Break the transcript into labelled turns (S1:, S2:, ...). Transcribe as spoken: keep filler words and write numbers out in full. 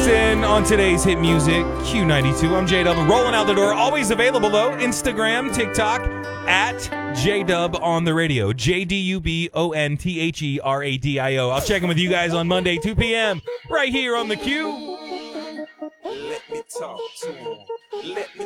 S1: in on today's hit music, Q ninety-two. I'm J-Dub, rolling out the door. Always available, though. Instagram, TikTok, at J-Dub on the radio. J D U B O N T H E R A D I O. I'll check in with you guys on Monday, two p.m., right here on the Q.
S2: Let me talk to him. Let me